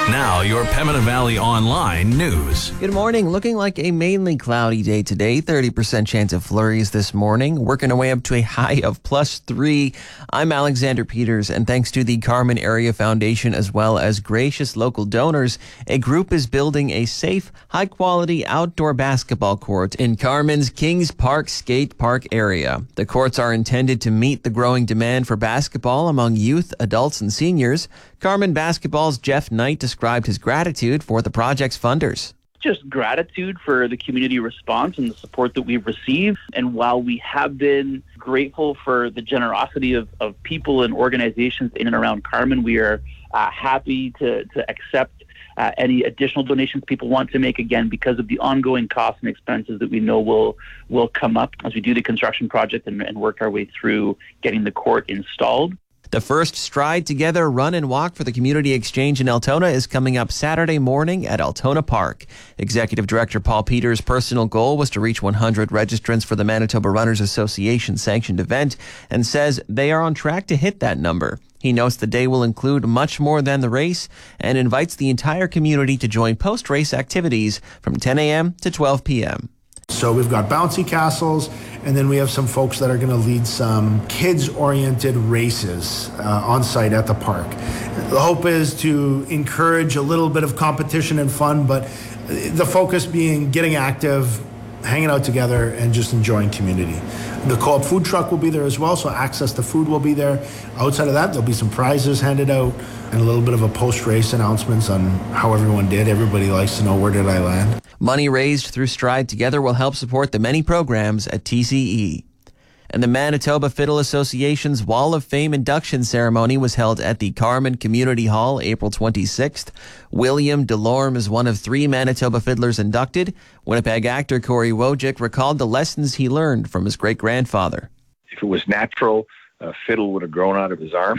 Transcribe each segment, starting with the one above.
Now, your Pembina Valley Online news. Good morning. Looking like a mainly cloudy day today. 30% chance of flurries this morning. Working our way up to a high of +3. I'm Alexander Peters, and thanks to the Carman Area Foundation as well as gracious local donors, a group is building a safe, high-quality outdoor basketball court in Carman's Kings Park Skate Park area. The courts are intended to meet the growing demand for basketball among youth, adults, and seniors. Carman Basketball's Jeff Knight described his gratitude for the project's funders. Just gratitude for the community response and the support that we've received. And while we have been grateful for the generosity of people and organizations in and around Carman, we are happy to accept any additional donations people want to make, again, because of the ongoing costs and expenses that we know will come up as we do the construction project and work our way through getting the court installed. The first Stride Together Run and Walk for the Community Exchange in Altona is coming up Saturday morning at Altona Park. Executive Director Paul Peters' personal goal was to reach 100 registrants for the Manitoba Runners Association sanctioned event and says they are on track to hit that number. He notes the day will include much more than the race and invites the entire community to join post-race activities from 10 a.m. to 12 p.m. So we've got bouncy castles, and then we have some folks that are going to lead some kids-oriented races on site at the park. The hope is to encourage a little bit of competition and fun, but the focus being getting active, hanging out together, and just enjoying community. The co-op food truck will be there as well, so access to food will be there. Outside of that, there'll be some prizes handed out and a little bit of a post-race announcements on how everyone did. Everybody likes to know, where did I land? Money raised through Stride Together will help support the many programs at TCE. And the Manitoba Fiddle Association's Wall of Fame induction ceremony was held at the Carman Community Hall April 26th. William Delorme is one of 3 Manitoba fiddlers inducted. Winnipeg actor Corey Wojcik recalled the lessons he learned from his great-grandfather. If it was natural, a fiddle would have grown out of his arm.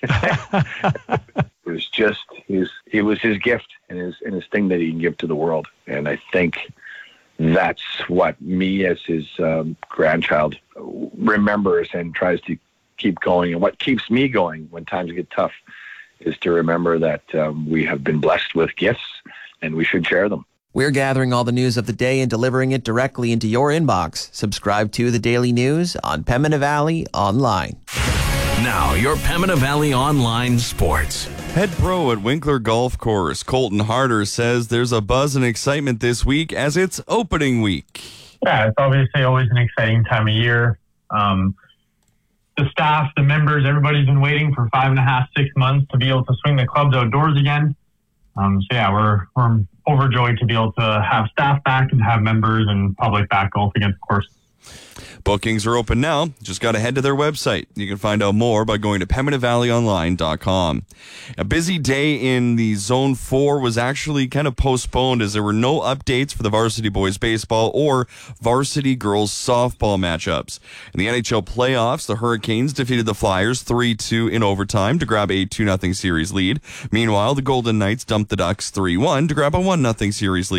It was just it was his gift and his thing that he can give to the world. And I think that's what me as his grandchild remembers and tries to keep going. And what keeps me going when times get tough is to remember that we have been blessed with gifts and we should share them. We're gathering all the news of the day and delivering it directly into your inbox. Subscribe to the Daily News on Pembina Valley Online. Now, your Pembina Valley Online sports. Head pro at Winkler Golf Course, Colton Harder, says there's a buzz and excitement this week as it's opening week. Yeah, it's obviously always an exciting time of year. The staff, the members, everybody's been waiting for 5.5, 6 months to be able to swing the clubs outdoors again. We're overjoyed to be able to have staff back and have members and public back golfing at the course. Bookings are open now. Just got to head to their website. You can find out more by going to PembinaValleyOnline.com. A busy day in the Zone 4 was actually kind of postponed as there were no updates for the varsity boys baseball or varsity girls softball matchups. In the NHL playoffs, the Hurricanes defeated the Flyers 3-2 in overtime to grab a 2-0 series lead. Meanwhile, the Golden Knights dumped the Ducks 3-1 to grab a 1-0 series lead.